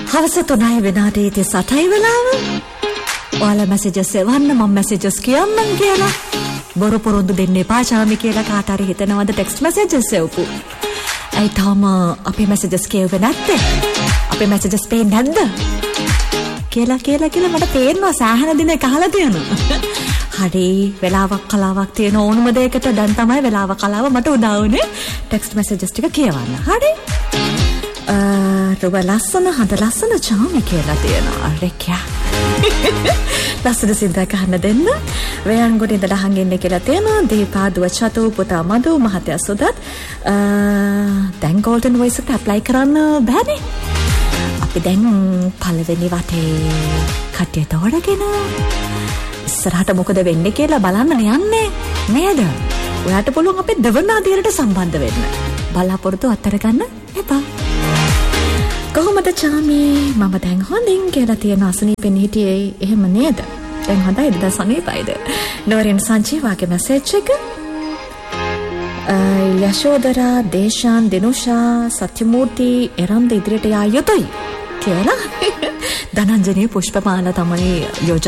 හවස 3 විනාඩි 38යි වෙලාව. ඔයාලා මැසේජස් එවන්න මම මැසේජස් කියන්නම් කියලා. බොරු පොරොන්දු දෙන්න එපා චාමි කියලා කාට හරි හිතනවද ටෙක්ස්ට් මැසේජස් එවපු. ඇයි තාම අපේ මැසේජස් කියවෙන්නේ නැත්තේ? අපේ මැසේජස් පේන්නේ නැද්ද? කියලා මට තේරෙනවා සාහන දිනේ කහලා තියෙනවා. හරි වෙලාවක් කලාවක් තියෙන ඕනම දෙයකට දැන් තමයි වෙලාව කලාව මට උදා වුනේ ටෙක්ස්ට් මැසේජස් ටික කියවන්න. හරි. රුව ලස්සන හද ලස්සන චාමි කියලා තියෙනවා. රෙක්යා. ලස්සන සින්දා කහන්න දෙන්න. වයන්ගොඩ ඉඳලා හංගෙන්න කියලා තියෙනවා. දීපා දුව චතු පුතා මදු මහත්තයා සුදත්. දැන් ගෝල්ඩන් වොයිස් එකට ඇප්ලයි කරන්න බෑනේ. අපි දැන් පළවෙනි වටේ කට්ටිය තෝරගෙන ඉස්සරහට මොකද වෙන්නේ කියලා බලන්න යන්නේ නේද? ඔයාට පුළුවන් අපේ දෙවන අදියරට සම්බන්ධ වෙන්න. බලාපොරොත්තු අත්තර ගන්න එපා. කොහොමද චාමි? මම දැන් හොඳින් කියලා තියෙන අසනීපෙන් හිටියේ එහෙම නේද? දැන් හොඳයිද? දැන් සනීපයිද? නෝරින් සංජීවාගේ මැසේජ් එක. යශෝදරා, දේශාන්, දිනුෂා, සත්‍යමූර්ති එරන්ද ඉදිරියට යා යුතුයි කියලා. ධනංජනී පුෂ්පමාලා තමයි